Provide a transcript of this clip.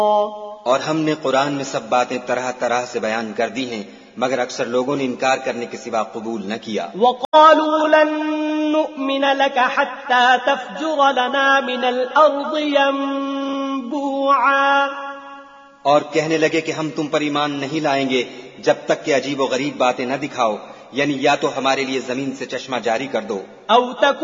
और हमने कुरान में सब बातें तरह तरह से बयान कर दी हैं, मगर अक्सर लोगों ने इनकार करने के सिवा कबूल न किया। وَقَالُوا لَن نُّؤْمِنَ لَكَ حَتَّى تَفْجُرَ لَنَا مِنَ الْأَرْضِ يَنبُوعًا। और कहने लगे कि हम तुम पर ईमान नहीं लाएंगे जब तक कि अजीब व गरीब बातें न दिखाओ, यानी या तो हमारे लिए जमीन से चश्मा जारी कर दो,